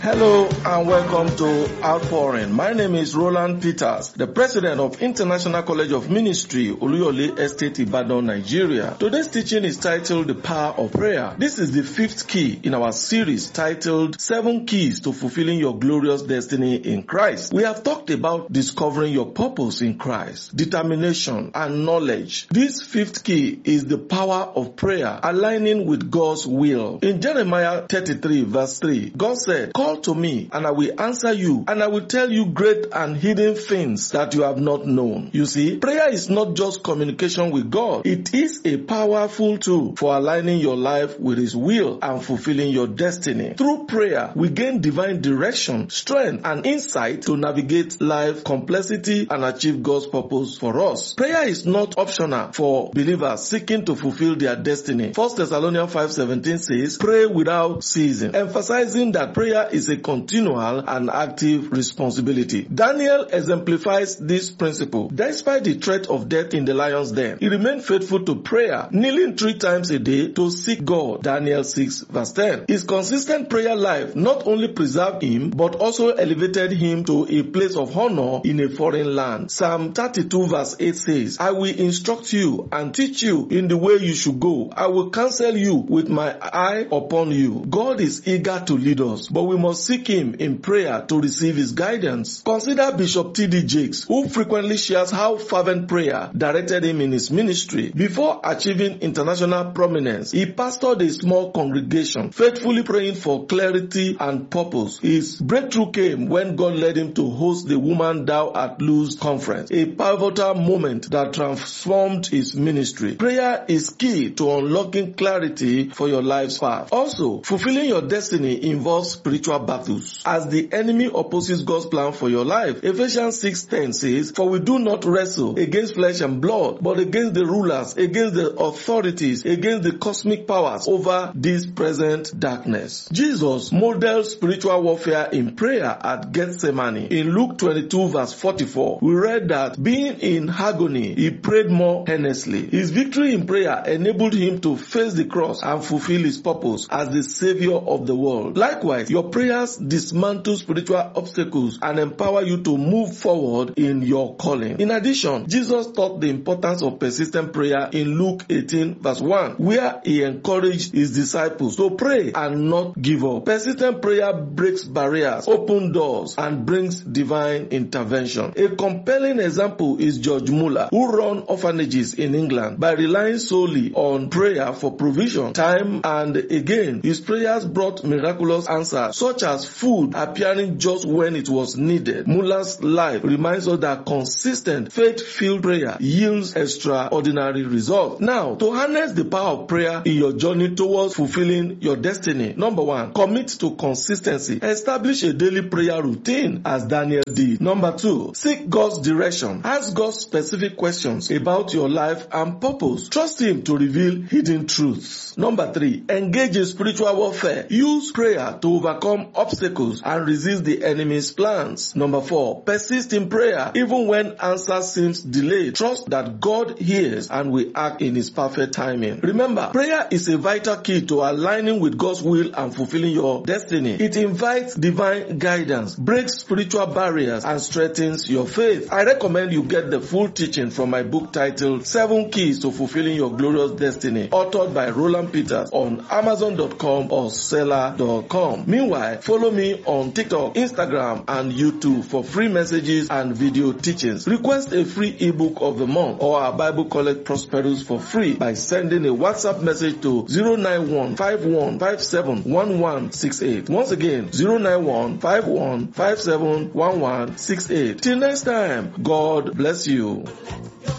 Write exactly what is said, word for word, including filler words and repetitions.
Hello and welcome to Outpouring. My name is Roland Peters, the president of International College of Ministry, Oluyole Estate, Ibadan, Nigeria. Today's teaching is titled The Power of Prayer. This is the fifth key in our series titled Seven Keys to Fulfilling Your Glorious Destiny in Christ. We have talked about discovering your purpose in Christ, determination and knowledge. This fifth key is the power of prayer, aligning with God's will. In Jeremiah thirty-three verse three, God said, "Call to me, and I will answer you, and I will tell you great and hidden things that you have not known." You see, prayer is not just communication with God. It is a powerful tool for aligning your life with His will and fulfilling your destiny. Through prayer, we gain divine direction, strength, and insight to navigate life complexity and achieve God's purpose for us. Prayer is not optional for believers seeking to fulfill their destiny. First Thessalonians five seventeen says, "Pray without ceasing," emphasizing that prayer is a continual and active responsibility. Daniel exemplifies this principle. Despite the threat of death in the lion's den, he remained faithful to prayer, kneeling three times a day to seek God. Daniel six verse ten. His consistent prayer life not only preserved him, but also elevated him to a place of honor in a foreign land. Psalm thirty-two verse eight says, "I will instruct you and teach you in the way you should go. I will counsel you with my eye upon you." God is eager to lead us, but we must seek Him in prayer to receive His guidance. Consider Bishop T D Jakes, who frequently shares how fervent prayer directed him in his ministry. Before achieving international prominence, he pastored a small congregation, faithfully praying for clarity and purpose. His breakthrough came when God led him to host the Woman Thou Art Loosed conference, a pivotal moment that transformed his ministry. Prayer is key to unlocking clarity for your life's path. Also, fulfilling your destiny involves spiritual battles. As the enemy opposes God's plan for your life, Ephesians six ten says, "For we do not wrestle against flesh and blood, but against the rulers, against the authorities, against the cosmic powers over this present darkness." Jesus modeled spiritual warfare in prayer at Gethsemane. In Luke twenty-two verse forty-four, we read that being in agony, he prayed more earnestly. His victory in prayer enabled him to face the cross and fulfill his purpose as the Savior of the world. Likewise, your prayers dismantle spiritual obstacles and empower you to move forward in your calling. In addition, Jesus taught the importance of persistent prayer in Luke eighteen verse one, where he encouraged his disciples to pray and not give up. Persistent prayer breaks barriers, opens doors, and brings divine intervention. A compelling example is George Muller, who ran orphanages in England by relying solely on prayer for provision. Time and again, his prayers brought miraculous answers, such as food appearing just when it was needed. Muller's life reminds us that consistent, faith-filled prayer yields extraordinary results. Now, to harness the power of prayer in your journey towards fulfilling your destiny, number one, commit to consistency. Establish a daily prayer routine as Daniel did. Number two, seek God's direction. Ask God specific questions about your life and purpose. Trust Him to reveal hidden truths. Number three, engage in spiritual warfare. Use prayer to overcome obstacles and resist the enemy's plans. Number four, persist in prayer even when answer seems delayed. Trust that God hears and will act in His perfect timing. Remember, prayer is a vital key to aligning with God's will and fulfilling your destiny. It invites divine guidance, breaks spiritual barriers, and strengthens your faith. I recommend you get the full teaching from my book titled Seven Keys to Fulfilling Your Glorious Destiny, authored by Roland Peters, on amazon dot com or seller dot com. Meanwhile, follow me on TikTok, Instagram, and YouTube for free messages and video teachings. Request a free ebook of the month or our Bible College Prosperous for free by sending a WhatsApp message to zero nine one five one five seven one one six eight. Once again, zero nine one five one five seven one one six eight. Till next time, God bless you.